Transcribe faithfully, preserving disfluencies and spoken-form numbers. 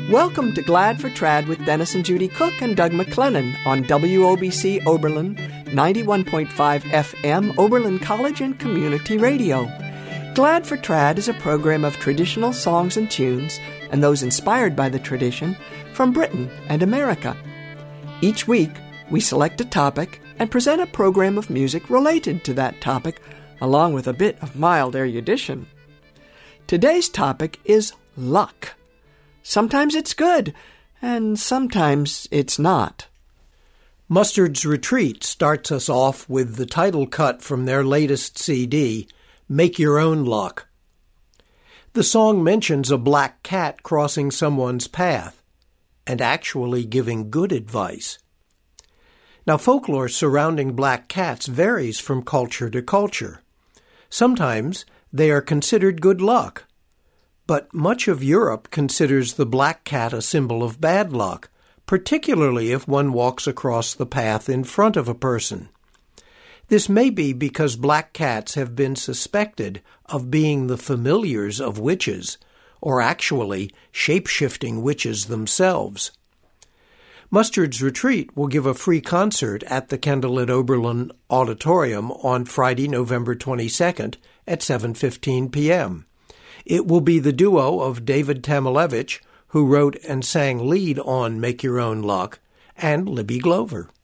Welcome to Glad for Trad with Dennis and Judy Cook and Doug McLennan on W O B C Oberlin, ninety-one point five F M, Oberlin College and Community Radio. Glad for Trad is a program of traditional songs and tunes, and those inspired by the tradition, from Britain and America. Each week, we select a topic and present a program of music related to that topic, along with a bit of mild erudition. Today's topic is luck. Sometimes it's good, and sometimes it's not. Mustard's Retreat starts us off with the title cut from their latest C D, Make Your Own Luck. The song mentions a black cat crossing someone's path and actually giving good advice. Now, folklore surrounding black cats varies from culture to culture. Sometimes they are considered good luck, but much of Europe considers the black cat a symbol of bad luck, particularly if one walks across the path in front of a person. This may be because black cats have been suspected of being the familiars of witches, or actually shape-shifting witches themselves. Mustard's Retreat will give a free concert at the Kendall at Oberlin Auditorium on Friday, November twenty-second at seven fifteen p.m. It will be the duo of David Tamilevich, who wrote and sang lead on Make Your Own Luck, and Libby Glover.